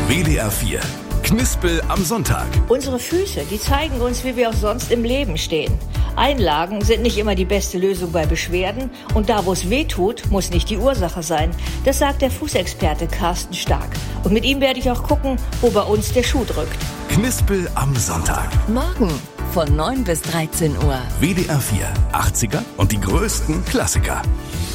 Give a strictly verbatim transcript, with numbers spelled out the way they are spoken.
W D R vier. Knispel am Sonntag. Unsere Füße, die zeigen uns, wie wir auch sonst im Leben stehen. Einlagen sind nicht immer die beste Lösung bei Beschwerden und da, wo es weh tut, muss nicht die Ursache sein. Das sagt der Fußexperte Carsten Stark. Und mit ihm werde ich auch gucken, wo bei uns der Schuh drückt. Knispel am Sonntag. Morgen von neun bis dreizehn Uhr. W D R vier. achtziger und die größten Klassiker.